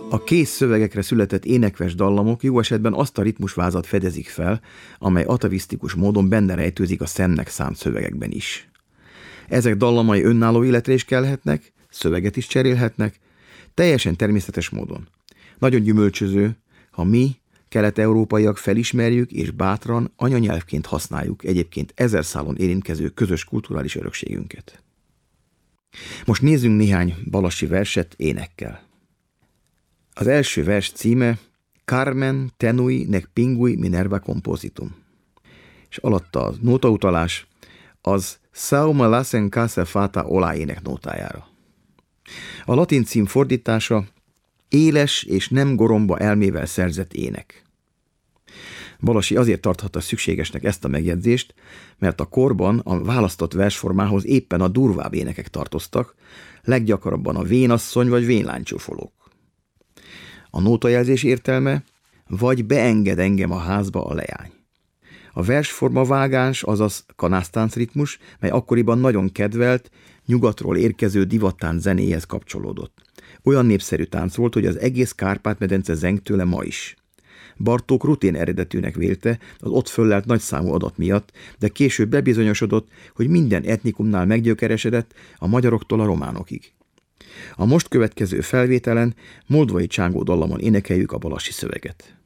A kész szövegekre született énekves dallamok jó esetben azt a ritmusvázat fedezik fel, amely atavisztikus módon benne rejtőzik a Szemnek szánt szövegekben is. Ezek dallamai önálló életre is kelhetnek, szöveget is cserélhetnek, teljesen természetes módon. Nagyon gyümölcsöző, ha mi, kelet-európaiak felismerjük és bátran anyanyelvként használjuk egyébként 1000 szálon érintkező közös kulturális örökségünket. Most nézzünk néhány balassi verset énekkel. Az első vers címe Carmen tenui nec pingui Minerva compositum, és alatta a nótautalás az Sau me lassen casa fata olá ének nótájára. A latin cím fordítása éles és nem goromba elmével szerzett ének. Balassi azért tarthatta szükségesnek ezt a megjegyzést, mert a korban a választott versformához éppen a durvább énekek tartoztak, leggyakrabban a vénasszony vagy vénlánycsúfolók. A nótajelzés értelme, vagy beenged engem a házba a leány. A versforma vágáns, azaz kanásztánc ritmus, mely akkoriban nagyon kedvelt, nyugatról érkező divattánc zenéhez kapcsolódott. Olyan népszerű tánc volt, hogy az egész Kárpát-medence zeng tőle ma is. Bartók rutén eredetűnek vélte az ott föllelt nagyszámú adat miatt, de később bebizonyosodott, hogy minden etnikumnál meggyökeresedett a magyaroktól a románokig. A most következő felvételen moldvai csángó dallamon énekeljük a balassi szöveget.